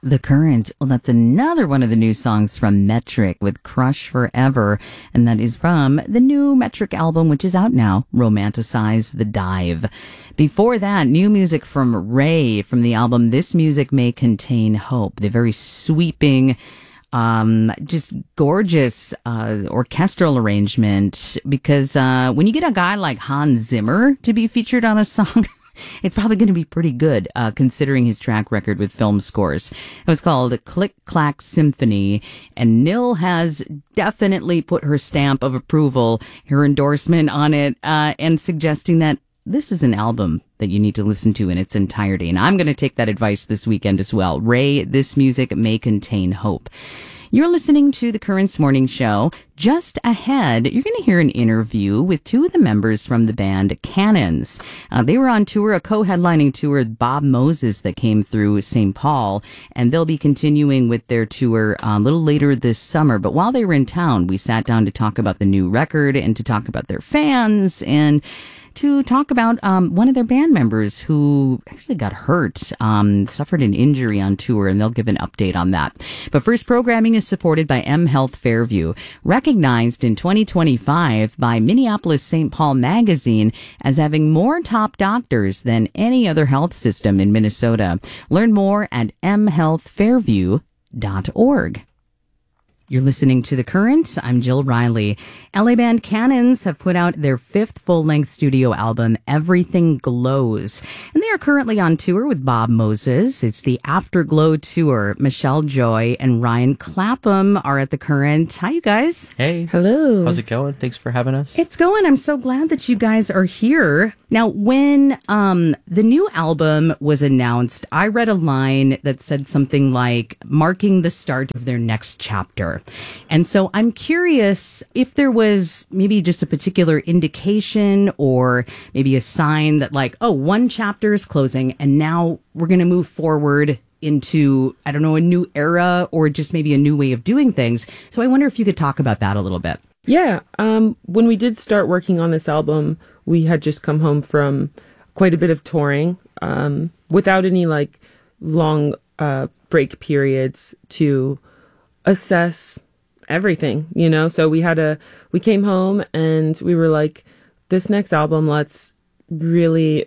The Current. Well, that's another one of the new songs from Metric with Crush Forever. And that is from the new Metric album, which is out now, Romanticize the Dive. Before that, new music from Ray from the album This Music May Contain Hope. The very sweeping, just gorgeous orchestral arrangement. Because when you get a guy like Hans Zimmer to be featured on a song, it's probably going to be pretty good, considering his track record with film scores. It was called Click Clack Symphony, and Nil has definitely put her stamp of approval, her endorsement on it, and suggesting that this is an album that you need to listen to in its entirety. And I'm going to take that advice this weekend as well. Ray, This Music May Contain Hope. You're listening to the Currents Morning Show. Just ahead, you're going to hear an interview with two of the members from the band Cannons. They were on tour, a co-headlining tour with Bob Moses that came through St. Paul, and they'll be continuing with their tour a little later this summer. But while they were in town, we sat down to talk about the new record and to talk about their fans and to talk about one of their band members who actually got hurt, suffered an injury on tour, and they'll give an update on that. But first, programming is supported by M Health Fairview, recognized in 2025 by Minneapolis St. Paul Magazine as having more top doctors than any other health system in Minnesota. Learn more at mhealthfairview.org. You're listening to The Current. I'm Jill Riley. LA band Cannons have put out their fifth full-length studio album, Everything Glows. And they are currently on tour with Bob Moses. It's the Afterglow Tour. Michelle Joy and Ryan Clapham are at The Current. Hi, you guys. Hey. Hello. How's it going? Thanks for having us. It's going. I'm so glad that you guys are here. Now, when the new album was announced, I read a line that said something like, marking the start of their next chapter. And so I'm curious if there was maybe just a particular indication or maybe a sign that like, oh, one chapter is closing and now we're going to move forward into, I don't know, a new era or just maybe a new way of doing things. So I wonder if you could talk about that a little bit. Yeah. When we did start working on this album, we had just come home from quite a bit of touring, without any like long break periods to assess everything, you know? So we came home and we were like, this next album, let's really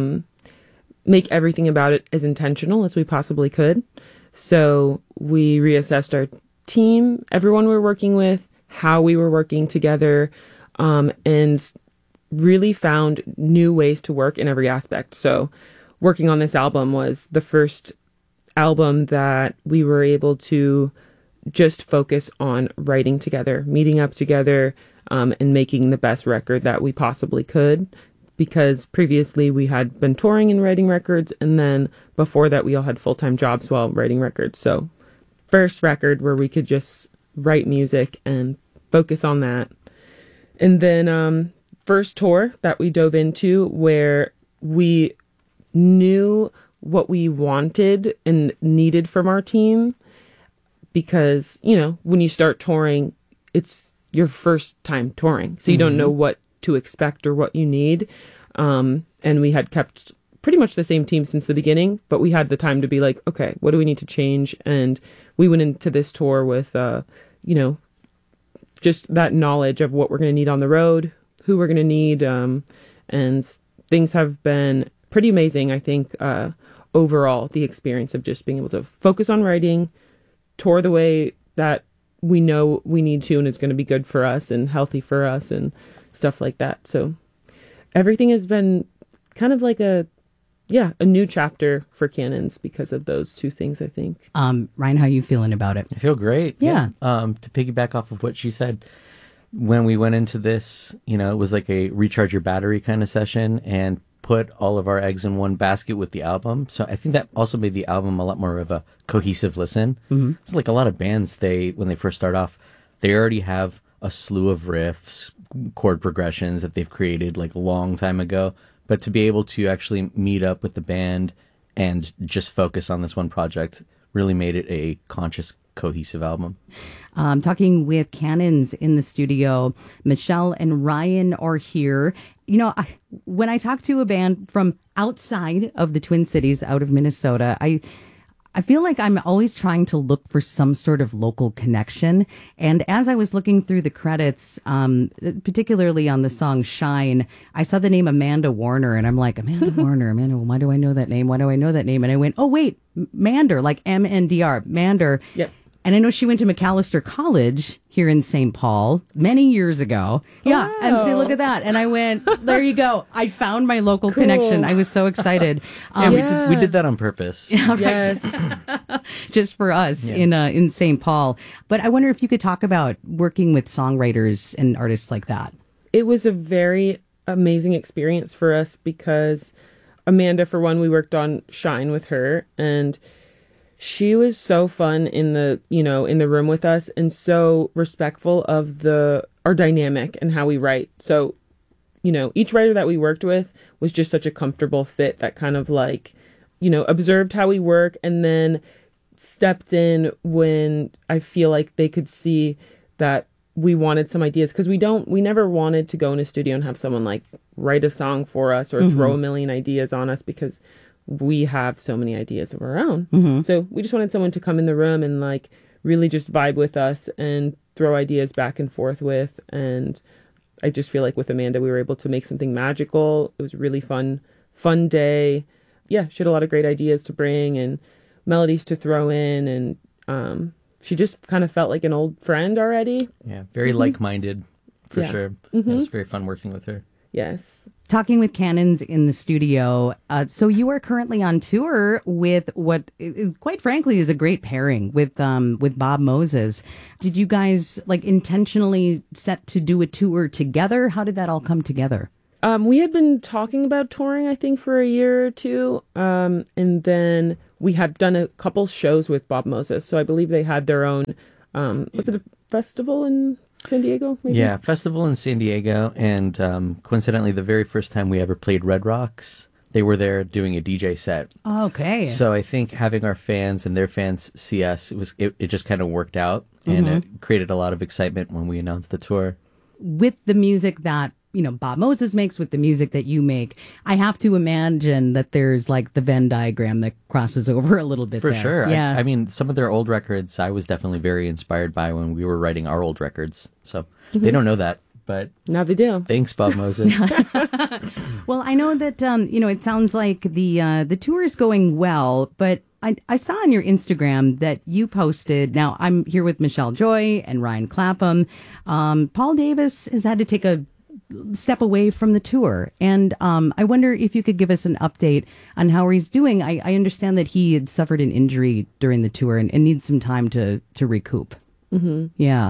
make everything about it as intentional as we possibly could. So we reassessed our team, everyone we're working with, how we were working together, and really found new ways to work in every aspect. So working on this album was the first album that we were able to just focus on writing together, meeting up together, and making the best record that we possibly could. Because previously we had been touring and writing records, and then before that we all had full-time jobs while writing records. So first record where we could just write music and focus on that. And then first tour that we dove into where we knew what we wanted and needed from our team. Because, you know, when you start touring, it's your first time touring. So you don't know what to expect or what you need. And we had kept pretty much the same team since the beginning, but we had the time to be like, okay, what do we need to change? And we went into this tour with, just that knowledge of what we're going to need on the road, who we're going to need. And things have been pretty amazing, I think, overall, the experience of just being able to focus on writing, tour the way that we know we need to and it's going to be good for us and healthy for us and stuff like that. So everything has been kind of like a new chapter for Cannons because of those two things, I think. Ryan, how are you feeling about it? I feel great. Yeah. To piggyback off of what she said, when we went into this, you know, it was like a recharge your battery kind of session and put all of our eggs in one basket with the album. So I think that also made the album a lot more of a cohesive listen. Mm-hmm. It's like a lot of bands, when they first start off, they already have a slew of riffs, chord progressions that they've created like a long time ago. But to be able to actually meet up with the band and just focus on this one project really made it a conscious, cohesive album. Talking with Cannons in the studio, Michelle and Ryan are here. You know, when I talk to a band from outside of the Twin Cities, out of Minnesota, I feel like I'm always trying to look for some sort of local connection. And as I was looking through the credits, particularly on the song Shine, I saw the name Amanda Warner and I'm like, Amanda Warner, Amanda, why do I know that name? Why do I know that name? And I went, oh, wait, Mander, like MNDR, Mander. Yep. And I know she went to Macalester College here in St. Paul many years ago. Yeah. Wow. And see, look at that. And I went, there you go. I found my local connection. I was so excited. We did that on purpose. Yes. Just for us in St. Paul. But I wonder if you could talk about working with songwriters and artists like that. It was a very amazing experience for us because Amanda, for one, we worked on Shine with her, and she was so fun in the room with us and so respectful of our dynamic and how we write. So, each writer that we worked with was just such a comfortable fit that kind of like, observed how we work and then stepped in when I feel like they could see that we wanted some ideas, because we never wanted to go in a studio and have someone like write a song for us or throw a million ideas on us, because we have so many ideas of our own. So we just wanted someone to come in the room and like really just vibe with us and throw ideas back and forth with. And I just feel like with Amanda, we were able to make something magical. It was a really fun day. Yeah, she had a lot of great ideas to bring and melodies to throw in. And she just kind of felt like an old friend already. Yeah, very like-minded for sure. It was very fun working with her. Yes. Talking with Cannons in the studio. So you are currently on tour with what, quite frankly, is a great pairing with Bob Moses. Did you guys like intentionally set to do a tour together? How did that all come together? We had been talking about touring, I think, for a year or two. And then we had done a couple shows with Bob Moses. So I believe they had their own, was it a festival in San Diego, maybe? Yeah, festival in San Diego, and coincidentally, the very first time we ever played Red Rocks, they were there doing a DJ set. Okay. So I think having our fans and their fans see us, it just kind of worked out, and it created a lot of excitement when we announced the tour. With the music that Bob Moses makes, with the music that you make, I have to imagine that there's like the Venn diagram that crosses over a little bit For there. sure. Yeah. I mean, some of their old records, I was definitely very inspired by when we were writing our old records. So they don't know that, but Now they do. thanks, Bob Moses. Well, I know that, it sounds like the tour is going well, but I saw on your Instagram that you posted, now I'm here with Michelle Joy and Ryan Clapham. Paul Davis has had to take a step away from the tour. And I wonder if you could give us an update on how he's doing. I understand that he had suffered an injury during the tour and needs some time to recoup. Mm-hmm. Yeah.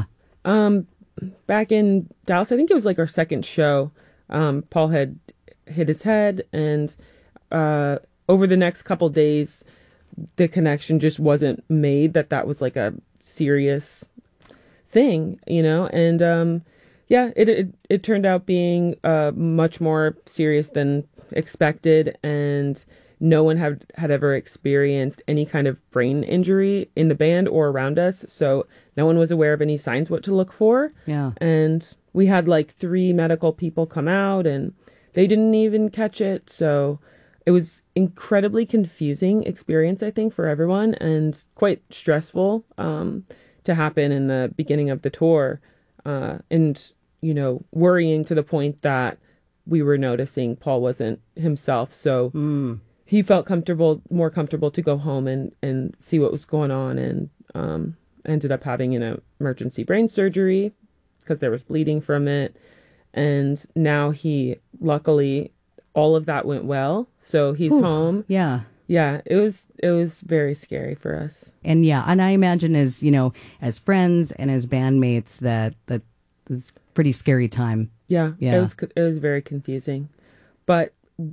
Back in Dallas, I think it was like our second show, Paul had hit his head, and over the next couple days, the connection just wasn't made that was like a serious thing, and yeah, it turned out being much more serious than expected, and no one had ever experienced any kind of brain injury in the band or around us, so no one was aware of any signs what to look for. Yeah. And we had like 3 medical people come out, and they didn't even catch it, so it was incredibly confusing experience, I think, for everyone, and quite stressful to happen in the beginning of the tour. And, worrying to the point that we were noticing Paul wasn't himself. So he felt more comfortable to go home and see what was going on, and ended up having an emergency brain surgery because there was bleeding from it. And now luckily, all of that went well. So he's home. Yeah. Yeah, it was very scary for us. And I imagine as friends and as bandmates that was a pretty scary time. Yeah. It was very confusing. But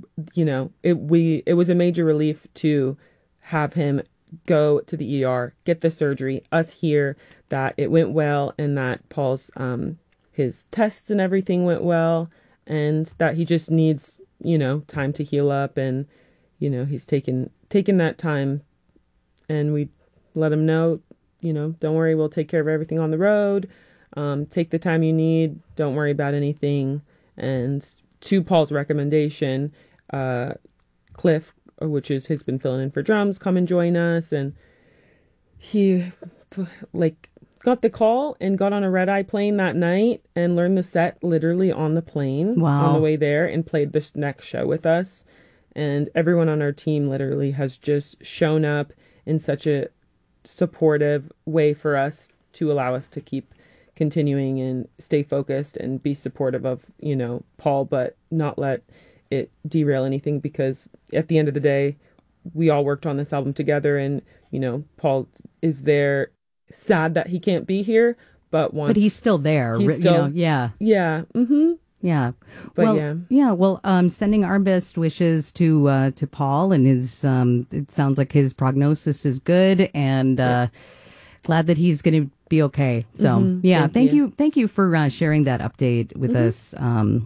it was a major relief to have him go to the ER, get the surgery, us hear that it went well, and that Paul's his tests and everything went well, and that he just needs time to heal up, and he's taken that time, and we let him know, don't worry, we'll take care of everything on the road. Take the time you need. Don't worry about anything. And to Paul's recommendation, Cliff which is has been filling in for drums, come and join us. And he like got the call and got on a red-eye plane that night and learned the set literally on the plane on the way there and played this next show with us. And everyone on our team literally has just shown up in such a supportive way for us to allow us to keep continuing and stay focused and be supportive of, Paul, but not let it derail anything, because at the end of the day, we all worked on this album together, and, Paul is there, sad that he can't be here, but he's still there. Yeah. Mm-hmm. Yeah. But Well, sending our best wishes to Paul, and his it sounds like his prognosis is good, and glad that he's going to be okay. So thank you for sharing that update with us.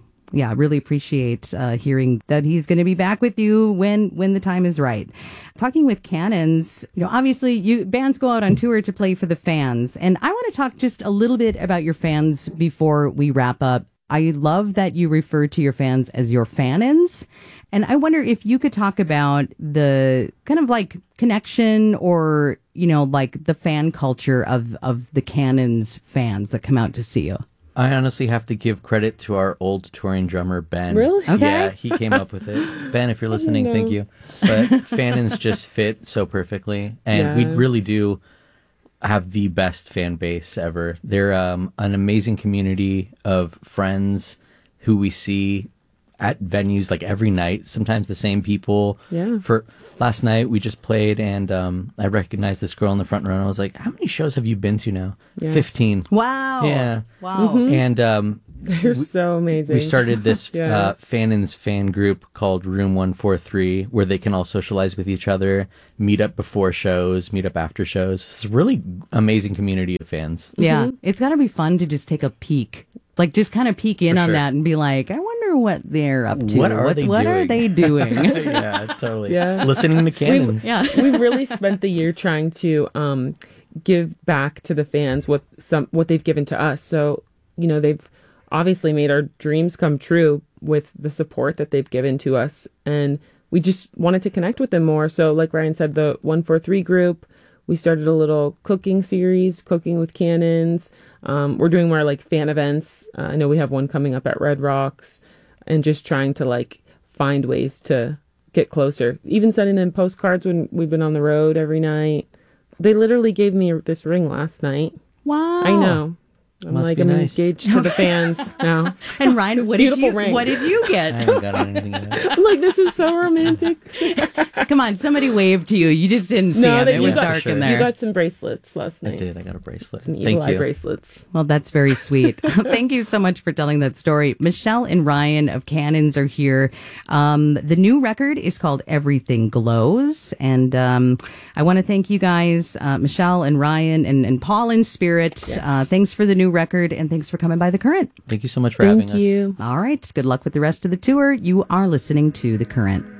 I really appreciate hearing that he's going to be back with you when the time is right. Talking with Cannons, obviously bands go out on tour to play for the fans, and I want to talk just a little bit about your fans before we wrap up. I love that you refer to your fans as your fanins, and I wonder if you could talk about the kind of like connection or like the fan culture of the Cannons fans that come out to see you. I honestly have to give credit to our old touring drummer, Ben. Really? Okay. Yeah, he came up with it. Ben, if you're listening, thank you. But fanins just fit so perfectly. And we really do have the best fan base ever. They're an amazing community of friends who we see at venues like every night, sometimes the same people. Yeah. For last night, we just played, and I recognized this girl in the front row, and I was like, how many shows have you been to now? Yes. 15. Wow. Yeah. Wow. And they're so amazing. we started this Yeah. Fanins fan group called Room 143, where they can all socialize with each other, meet up before shows, meet up after shows. It's a really amazing community of fans. Yeah. It's got to be fun to just take a peek. Like, just kind of peek in on that and be like, I wonder what they're up to. What are they what doing? are they doing? Yeah, totally. Yeah. Listening to Cannons. We really spent the year trying to give back to the fans what they've given to us. So, they've obviously made our dreams come true with the support that they've given to us, and we just wanted to connect with them more. So, like Ryan said, the 143 group, we started a little cooking series, Cooking with Cannons. We're doing more like fan events. I know we have one coming up at Red Rocks, and just trying to like find ways to get closer. Even sending them postcards when we've been on the road every night. They literally gave me this ring last night. Wow. I know. I'm Must like, be I'm nice. engaged to the fans now. And Ryan, what beautiful ring. What did you I get? haven't got anything yet. I'm like, this is so romantic. Come on, somebody waved to you. You just didn't see him. It was dark in there. You got some bracelets last night. I did. I got a bracelet. Some Thank evil eye you. bracelets. Well, that's very sweet. Thank you so much for telling that story. Michelle and Ryan of Cannons are here. The new record is called Everything Glows. And I want to thank you guys, Michelle and Ryan and Paul in spirit. Yes. Thanks for the new record, and thanks for coming by The Current. Thank you so much for having us. Thank you. All right. Good luck with the rest of the tour. You are listening to The Current.